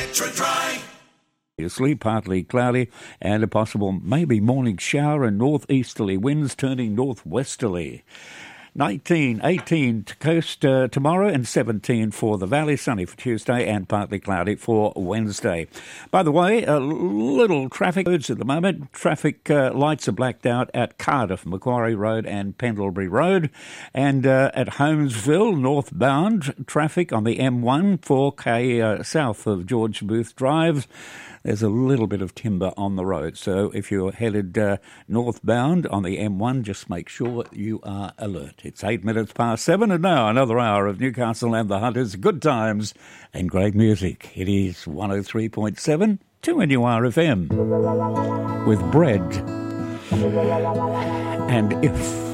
Extra dry. Partly cloudy and a possible maybe morning shower and northeasterly winds turning northwesterly. 19, 18 to coast tomorrow and 17 for the valley, sunny for Tuesday and partly cloudy for Wednesday. By the way, a little traffic roads at the moment. Traffic lights are blacked out at Cardiff, Macquarie Road and Pendlebury Road. And at Holmesville, northbound, traffic on the M1, 4K south of George Booth Drive. There's a little bit of timber on the road. So if you're headed northbound on the M1, just make sure you are alert. It's 8 minutes past 7, and now another hour of Newcastle and the Hunters, good times and great music. It is 103.7 2NURFM with Bread and If.